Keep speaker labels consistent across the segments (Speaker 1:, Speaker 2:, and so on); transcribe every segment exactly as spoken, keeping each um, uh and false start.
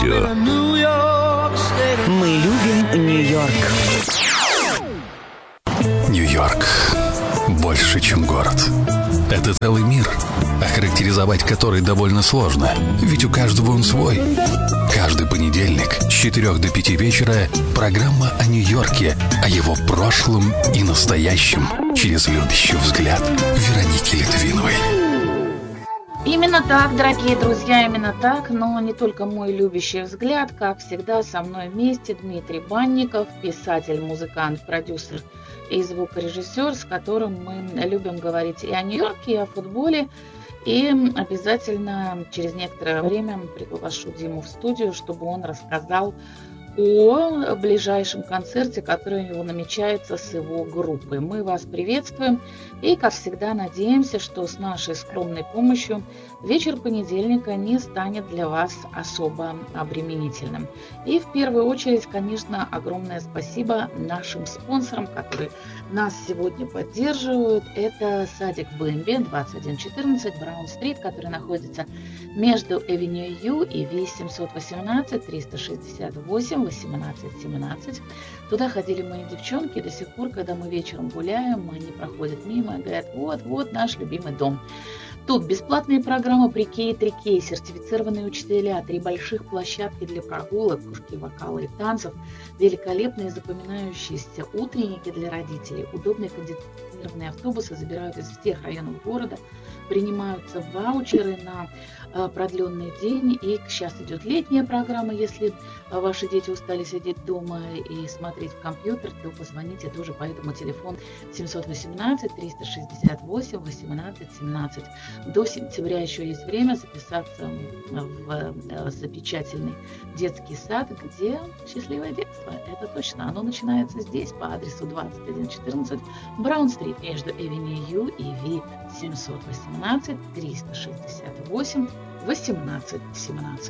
Speaker 1: радио.
Speaker 2: Мы любим Нью-Йорк.
Speaker 3: Нью-Йорк больше, чем город. Это целый мир, охарактеризовать который довольно сложно, ведь у каждого он свой. Каждый понедельник с четырёх до пяти вечера программа о Нью-Йорке, о его прошлом и настоящем через любящий взгляд Вероники Литвиновой.
Speaker 4: Именно так, дорогие друзья, именно так, но не только мой любящий взгляд, как всегда, со мной вместе Дмитрий Банников, писатель, музыкант, продюсер и звукорежиссер, с которым мы любим говорить и о Нью-Йорке, и о футболе. И обязательно через некоторое время приглашу Диму в студию, чтобы он рассказал о ближайшем концерте, который у него намечается с его группой. Мы вас приветствуем и, как всегда, надеемся, что с нашей скромной помощью вечер понедельника не станет для вас особо обременительным. И в первую очередь, конечно, огромное спасибо нашим спонсорам, которые нас сегодня поддерживают. Это садик Бэмби, двадцать один четырнадцать Браун-стрит, который находится между Авеню Ю и Ви семьсот восемнадцать триста шестьдесят восемь восемнадцать семнадцать. Туда ходили мои девчонки, и до сих пор, когда мы вечером гуляем, они проходят мимо и говорят: вот, вот наш любимый дом. Тут бесплатные программы при кей три кей, сертифицированные учителя, три больших площадки для прогулок, кружки вокала и танцев, великолепные запоминающиеся утренники для родителей, удобные кондиционированные автобусы забирают из всех районов города, принимаются ваучеры на э, продленный день. И сейчас идет летняя программа. Если э, ваши дети устали сидеть дома и смотреть в компьютер, то позвоните тоже по этому телефону семьсот восемнадцать триста шестьдесят восемь восемнадцать семнадцать. До сентября еще есть время записаться в э, замечательный детский сад, где счастливое детство. Это точно. Оно начинается здесь по адресу двадцать один четырнадцать Браун-стрит между Авеню Ю и Ви семьсот восемнадцать триста шестьдесят восемь восемнадцать семнадцать.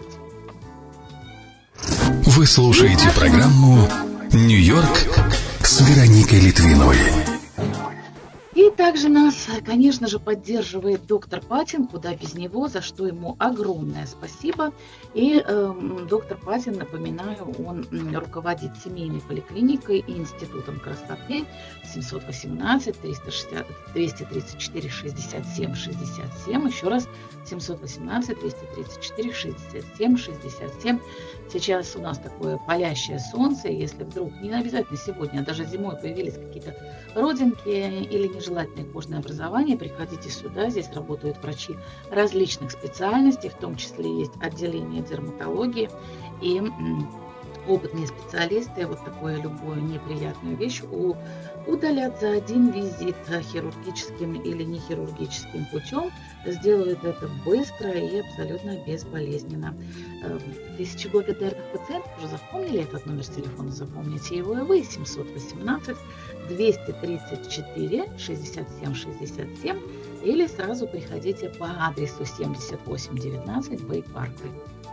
Speaker 3: Вы слушаете программу «Нью-Йорк» с Вероникой Литвиновой.
Speaker 4: И также нас, конечно же, поддерживает доктор Патин, куда без него, за что ему огромное спасибо. И э, доктор Патин, напоминаю, он руководит семейной поликлиникой и институтом красоты семьсот восемнадцать триста шестьдесят двести тридцать четыре шестьдесят семь шестьдесят семь. Еще раз, семьсот восемнадцать двести тридцать четыре шестьдесят семь шестьдесят семь. Сейчас у нас такое палящее солнце, если вдруг, не обязательно сегодня, а даже зимой появились какие-то родинки или нежелательные кожные образования, приходите сюда, здесь работают врачи различных специальностей, в том числе есть отделение дерматологии и м, опытные специалисты вот такую любую неприятную вещь удалят за один визит хирургическим или нехирургическим путем, сделают это быстро и абсолютно безболезненно. Тысячи благодарных пациентов уже запомнили этот номер телефона, запомните его и вы, семьсот восемнадцать двести тридцать четыре шестьдесят семь шестьдесят семь, или сразу приходите по адресу семьдесят восемь девятнадцать Бэй-Парквей.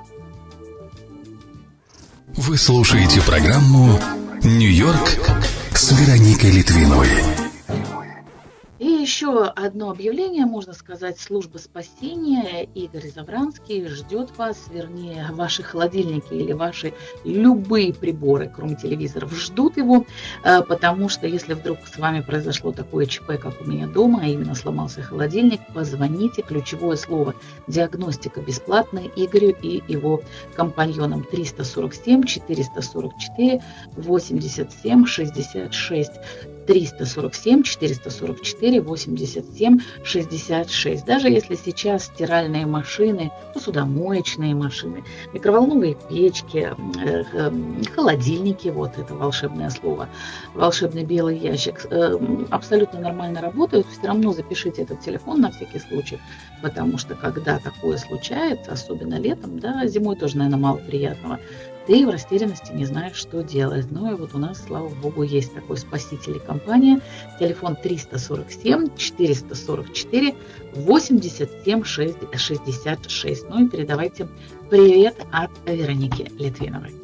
Speaker 3: Вы слушаете программу «Нью-Йорк» с Вероникой Литвиновой.
Speaker 4: И еще одно объявление, можно сказать, служба спасения. Игорь Завранский ждет вас, вернее, ваши холодильники или ваши любые приборы, кроме телевизоров, ждут его, потому что если вдруг с вами произошло такое ЧП, как у меня дома, а именно сломался холодильник, позвоните, ключевое слово «диагностика» бесплатная Игорю и его компаньонам. Триста сорок семь четыреста сорок четыре восемьдесят семь шестьдесят шесть. триста сорок семь четыреста сорок четыре восемьдесят семь шестьдесят шесть. Даже если сейчас стиральные машины, посудомоечные машины, микроволновые печки, э, э, холодильники, вот это волшебное слово, волшебный белый ящик, э, абсолютно нормально работают, все равно запишите этот телефон на всякий случай, потому что когда такое случается, особенно летом, да, зимой тоже, наверное, мало приятного, ты в растерянности не знаешь, что делать. Ну и вот у нас, слава богу, есть такой спаситель и компания. Телефон триста сорок семь четыреста сорок четыре восемьдесят семь шестьдесят шесть. Ну и передавайте привет от Вероники Литвиновой.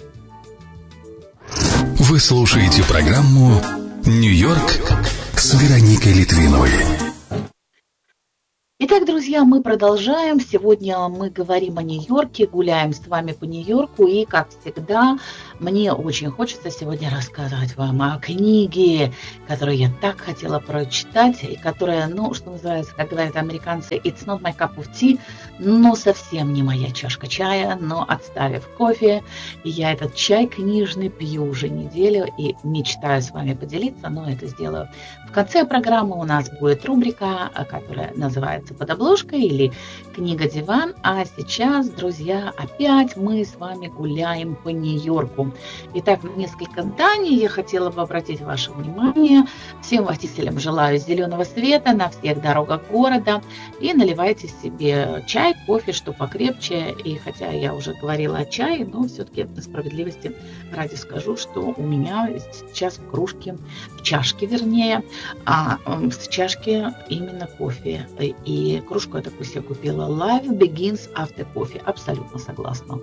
Speaker 3: Вы слушаете программу «Нью-Йорк» с Вероникой Литвиновой.
Speaker 4: Итак, друзья, мы продолжаем. Сегодня мы говорим о Нью-Йорке, гуляем с вами по Нью-Йорку. И, как всегда, мне очень хочется сегодня рассказать вам о книге, которую я так хотела прочитать, и которая, ну, что называется, как говорят американцы, it's not my cup of tea, но совсем не моя чашка чая, но отставив кофе, я этот чай книжный пью уже неделю и мечтаю с вами поделиться, но это сделаю в конце программы. У нас будет рубрика, которая называется «Под обложкой» или «Книга-диван». А сейчас, друзья, опять мы с вами гуляем по Нью-Йорку. Итак, несколько зданий я хотела бы обратить ваше внимание. Всем водителям желаю зеленого света на всех дорогах города. И наливайте себе чай, кофе, что покрепче. И хотя я уже говорила о чае, но все-таки справедливости ради скажу, что у меня сейчас в кружке, в чашке вернее, а в чашке именно кофе. И кружку я такую себе купила. Life begins after coffee. Абсолютно согласна.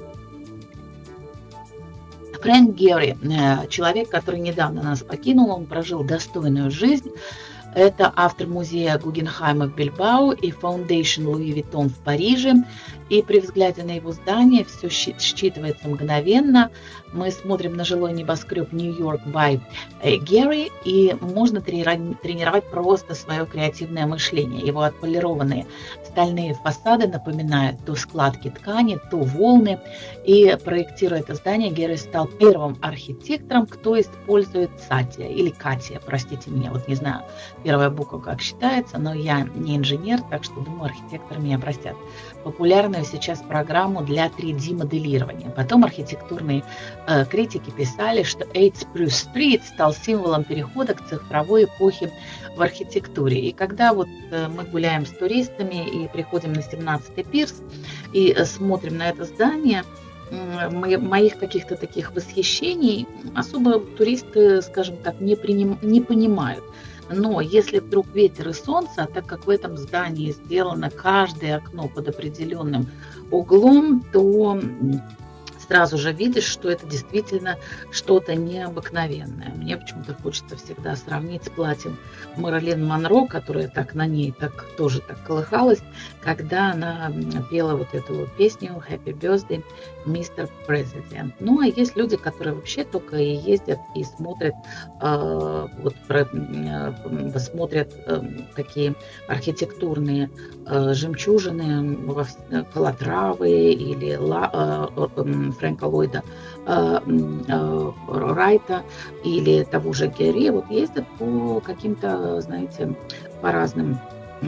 Speaker 4: Фрэнк Герри, человек, который недавно нас покинул, он прожил достойную жизнь. Это автор музея Гугенхайма в Бильбао и Foundation Луи Виттон в Париже. И при взгляде на его здание все считывается мгновенно. Мы смотрим на жилой небоскреб Нью-Йорк by Герри, и можно тренировать просто свое креативное мышление. Его отполированные стальные фасады напоминают то складки ткани, то волны. И проектируя это здание, Герри стал первым архитектором, кто использует сатия или катия, простите меня, вот не знаю, первая буква как считается, но я не инженер, так что думаю, архитекторы меня простят. Популярную сейчас программу для три дэ моделирования. Потом архитектурные э, критики писали, что эйтс плюс стрит стал символом перехода к цифровой эпохе в архитектуре. И когда вот э, мы гуляем с туристами и приходим на семнадцатый пирс и э, смотрим на это здание, э, мы, моих каких-то таких восхищений особо туристы, скажем так, не, приним, не понимают. Но если вдруг ветер и солнце, так как в этом здании сделано каждое окно под определенным углом, то сразу же видишь, что это действительно что-то необыкновенное. Мне почему-то хочется всегда сравнить с платьем Мэрилин Монро, которая так на ней так тоже так колыхалась, когда она пела вот эту вот песню Happy Birthday, мистер Президент. Ну, а есть люди, которые вообще только и ездят и смотрят, э, вот, про, э, смотрят э, такие архитектурные э, жемчужины, Калатравы или ла, э, э, Фрэнка Ллойда э, э, Райта или того же Герри, вот ездят по каким-то, знаете, по разным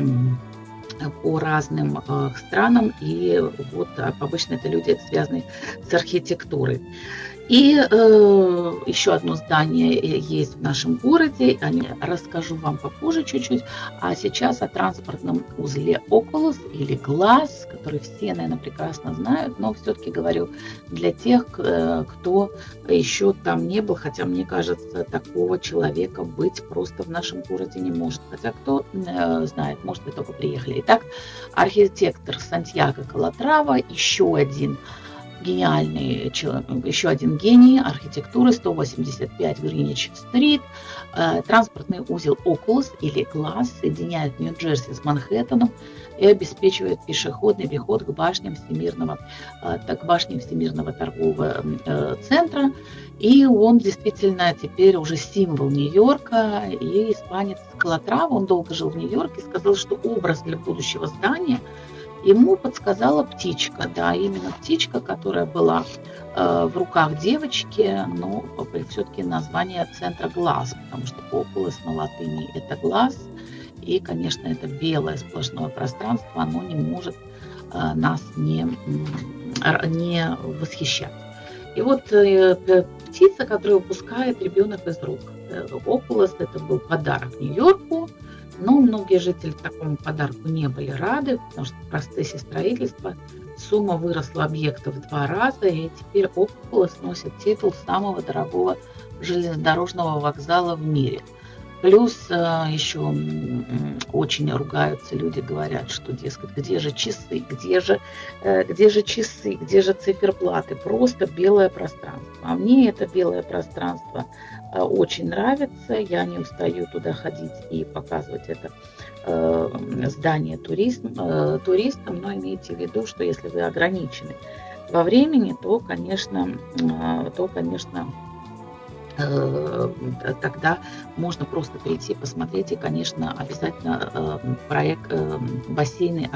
Speaker 4: по разным э, странам, и вот обычно это люди, связанные с архитектурой. И э, еще одно здание есть в нашем городе, о нем расскажу вам попозже чуть-чуть, а сейчас о транспортном узле Oculus или глаз, который все, наверное, прекрасно знают, но все-таки говорю для тех, кто еще там не был, хотя мне кажется, такого человека быть просто в нашем городе не может, хотя кто э, знает, может, вы только приехали. Итак, архитектор Сантьяго Калатрава, еще один гениальный, еще один гений архитектуры, сто восемьдесят пять Гринвич-стрит. Транспортный узел Oculus или глаз соединяет Нью-Джерси с Манхэттеном и обеспечивает пешеходный переход к башням Всемирного, к башням Всемирного торгового центра. И он действительно теперь уже символ Нью-Йорка. И испанец Калатрава, он долго жил в Нью-Йорке, сказал, что образ для будущего здания ему подсказала птичка, да, именно птичка, которая была э, в руках девочки, но все-таки название центра глаз, потому что Oculus на латыни это глаз, и, конечно, это белое сплошное пространство, оно не может э, нас не, не восхищать. И вот э, птица, которая выпускает ребенок из рук. Oculus это был подарок Нью-Йорку. Но многие жители такому подарку не были рады, потому что в процессе строительства сумма выросла объекта в два раза, и теперь Oculus носит титул самого дорогого железнодорожного вокзала в мире. Плюс еще очень ругаются люди, говорят, что, дескать, где же часы, где же, где же часы, где же циферблаты, просто белое пространство. А мне это белое пространство очень нравится, я не устаю туда ходить и показывать это здание туризм, туристам, но имейте в виду, что если вы ограничены во времени, то, конечно, то, конечно, тогда можно просто прийти, посмотреть и, конечно, обязательно проект бассейны